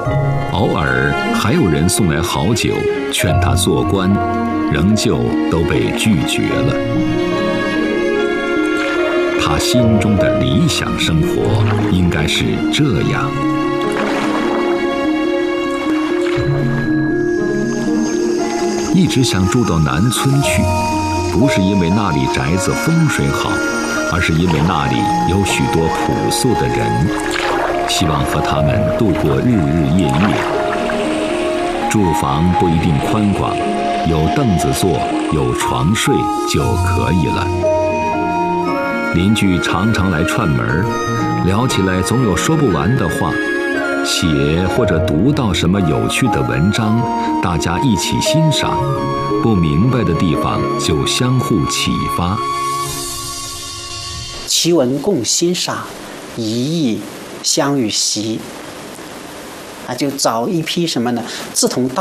偶尔还有人送来好酒，劝他做官，仍旧都被拒绝了。他心中的理想生活应该是这样：一直想住到南村去，不是因为那里宅子风水好，而是因为那里有许多朴素的人，希望和他们度过日日夜夜。住房不一定宽广，有凳子坐，有床睡就可以了。邻居常常来串门，聊起来总有说不完的话，写或者读到什么有趣的文章，大家一起欣赏，不明白的地方就相互启发。 奇文共欣赏，一艺相与习。就找一批什么呢？志同道